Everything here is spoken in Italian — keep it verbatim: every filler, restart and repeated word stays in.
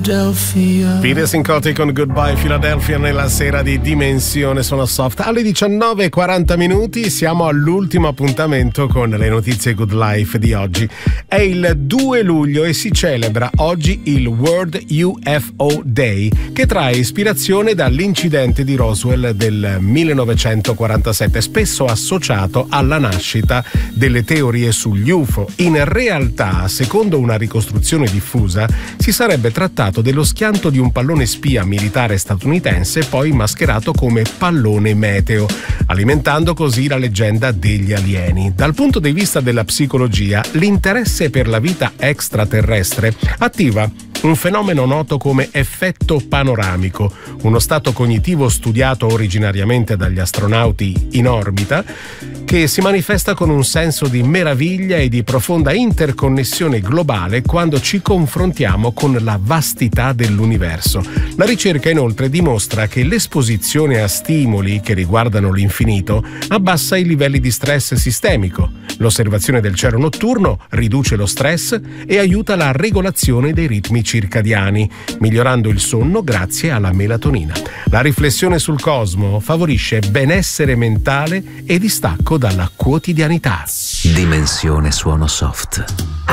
Peter Sincotti con Goodbye Philadelphia nella sera di Dimensione Suono Soft. Alle diciannove e quaranta minuti siamo all'ultimo appuntamento con le notizie Good Life di oggi. È il due luglio e si celebra oggi il World U F O Day, che trae ispirazione dall'incidente di Roswell del millenovecentoquarantasette, spesso associato alla nascita delle teorie sugli U F O. In realtà, secondo una ricostruzione diffusa, si sarebbe trattato dello schianto di un pallone spia militare statunitense poi mascherato come pallone meteo, alimentando così la leggenda degli alieni. Dal punto di vista della psicologia, l'interesse per la vita extraterrestre attiva un fenomeno noto come effetto panoramico, uno stato cognitivo studiato originariamente dagli astronauti in orbita, che si manifesta con un senso di meraviglia e di profonda interconnessione globale quando ci confrontiamo con la vastità dell'universo. La ricerca inoltre dimostra che l'esposizione a stimoli che riguardano l'infinito abbassa i livelli di stress sistemico. L'osservazione del cielo notturno riduce lo stress e aiuta la regolazione dei ritmi circadiani, migliorando il sonno grazie alla melatonina. La riflessione sul cosmo favorisce benessere mentale e distacco dalla quotidianità. Dimensione Suono Soft.